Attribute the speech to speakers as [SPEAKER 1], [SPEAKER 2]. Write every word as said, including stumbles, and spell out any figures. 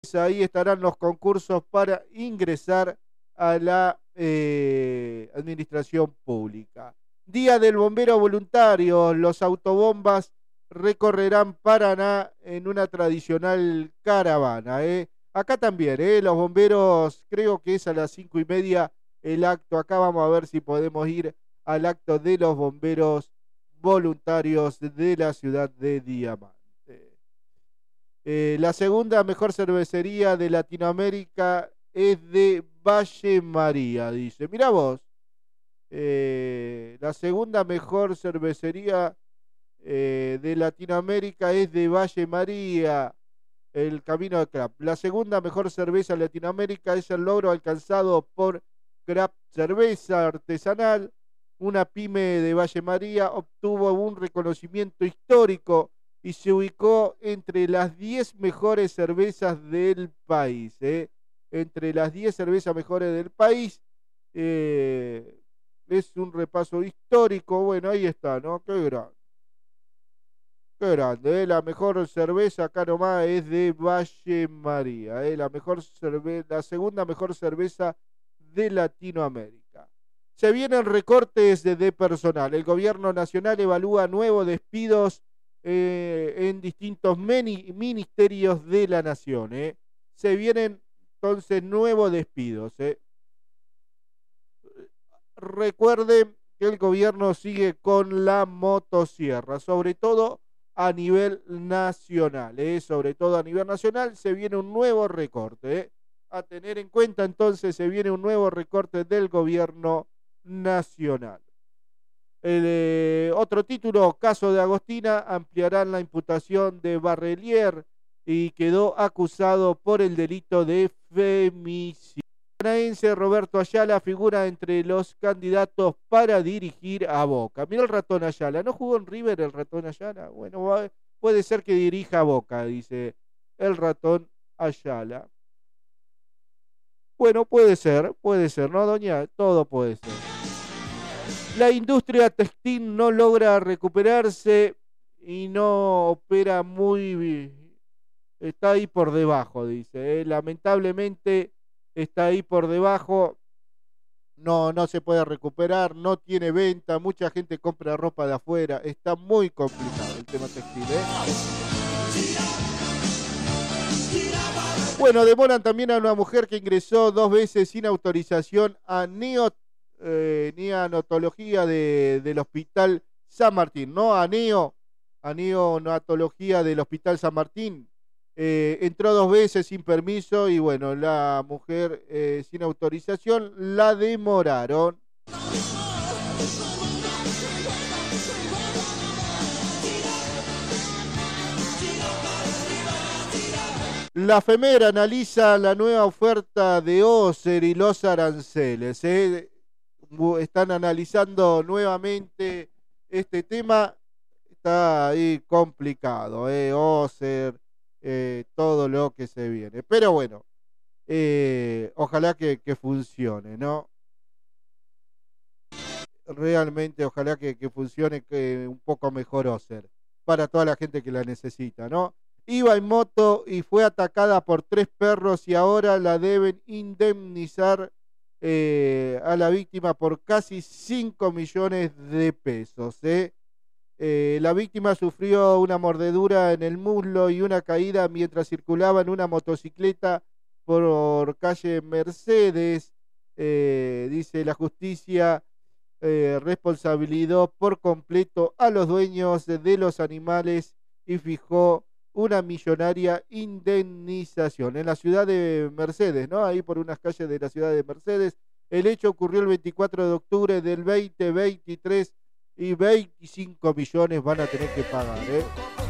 [SPEAKER 1] Ahí estarán los concursos para ingresar a la eh, administración pública. Día del Bombero Voluntario, los autobombas recorrerán Paraná en una tradicional caravana. ¿eh? Acá también, ¿eh? Los bomberos, creo que es a las cinco y media el acto. Acá vamos a ver si podemos ir al acto de los bomberos voluntarios de la ciudad de Diamante. Eh, la segunda mejor cervecería de Latinoamérica es de Valle María, dice. Mirá vos, eh, la segunda mejor cervecería eh, de Latinoamérica es de Valle María, el Camino de Craft. La segunda mejor cerveza de Latinoamérica es el logro alcanzado por Craft Cerveza Artesanal. Una pyme de Valle María obtuvo un reconocimiento histórico y se ubicó entre las diez mejores cervezas del país. ¿eh? Entre las diez cervezas mejores del país. Eh, es un repaso histórico. Bueno, ahí está, ¿no? Qué grande. Qué grande. ¿eh? La mejor cerveza acá nomás es de Valle María. ¿eh? La, mejor cerve la segunda mejor cerveza de Latinoamérica. Se vienen recortes de, de personal. El gobierno nacional evalúa nuevos despidos Eh, en distintos ministerios de la nación. ¿eh? Se vienen entonces nuevos despidos. ¿eh? Recuerden que el gobierno sigue con la motosierra, sobre todo a nivel nacional. ¿eh? Sobre todo a nivel nacional se viene un nuevo recorte. ¿eh? A tener en cuenta entonces se viene un nuevo recorte del gobierno nacional. El, eh, otro título, caso de Agostina, ampliarán la imputación de Barrelier y quedó acusado por el delito de femicidio. El paranaense Roberto Ayala figura entre los candidatos para dirigir a Boca. Mira el ratón Ayala, ¿no jugó en River el ratón Ayala? Bueno, va, puede ser que dirija a Boca, dice el ratón Ayala. Bueno, puede ser, puede ser, ¿no, doña? Todo puede ser. La industria textil no logra recuperarse y no opera muy bien. Está ahí por debajo, dice. ¿eh? Lamentablemente está ahí por debajo. No, no se puede recuperar, no tiene venta. Mucha gente compra ropa de afuera. Está muy complicado el tema textil. ¿eh? Bueno, demoran también a una mujer que ingresó dos veces sin autorización a Neo Eh, neonatología de, del Hospital San Martín, no a neo, a neonatología del Hospital San Martín. Eh, entró dos veces sin permiso y bueno, la mujer eh, sin autorización la demoraron. La FEMER analiza la nueva oferta de Ocer y los aranceles. ¿eh? Están analizando nuevamente este tema, está ahí complicado, eh, Ocer, eh, todo lo que se viene, pero bueno, eh, ojalá que, que funcione, ¿no? Realmente ojalá que, que funcione que un poco mejor Ocer, para toda la gente que la necesita, ¿no? Iba en moto y fue atacada por tres perros y ahora la deben indemnizar Eh, a la víctima por casi cinco millones de pesos. ¿eh? Eh, la víctima sufrió una mordedura en el muslo y una caída mientras circulaba en una motocicleta por calle Mercedes. Eh, dice la justicia eh, responsabilizó por completo a los dueños de los animales y fijó una millonaria indemnización en la ciudad de Mercedes, ¿no? Ahí por unas calles de la ciudad de Mercedes. El hecho ocurrió el veinticuatro de octubre del veinte veintitrés y veinticinco millones van a tener que pagar, ¿eh?